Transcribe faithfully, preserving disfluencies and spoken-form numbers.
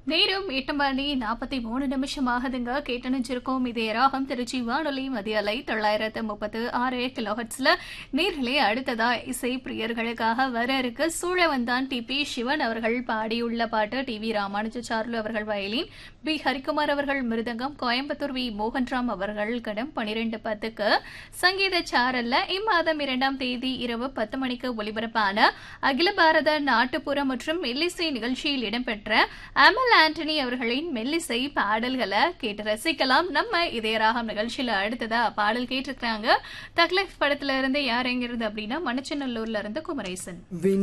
நேரம் எட்டு மணி நாற்பத்தி மூணு நிமிஷம் ஆகுதுங்க. கேட்டு நினைச்சிருக்கோம் இதே ராகம் திருச்சி வானொலி மதிய அலை தொள்ளாயிரத்து முப்பத்து ஆறு கிலோஹெட்ஸ்ல நேர்களே அடுத்ததா இசை பிரியர்களுக்காக வர இருக்கு சூழவந்தான் டி பி சிவன் அவர்கள் பாடியுள்ள பாட்டு. டி வி ராமானுஜாச்சார்லு அவர்கள் வயலின், பி ஹரிக்குமார் அவர்கள் மிருதங்கம், கோயம்புத்தூர் வி மோகன்ராம் அவர்கள் கடம். பனிரெண்டு பத்துக்கு சங்கீத சாரல்ல இம்மாதம் இரண்டாம் தேதி இரவு பத்து மணிக்கு ஒலிபரப்பான அகில பாரத நாட்டுப்புற மற்றும் மெல்லிசை நிகழ்ச்சியில் இடம்பெற்ற அமல் ஆண்டனி அவர்களின் மெல்லிசை பாடல்களை கேட்டு ரசிக்கலாம். நம்ம இதயராகம் நிகழ்ச்சியில அடுத்ததா பாடல் கேட்டிருக்கிறாங்க. தக்லைஃப் படத்துல இருந்து யார் எங்கிறது அப்படின்னா மணச்சநல்லூர்ல இருந்து குமரேசன்.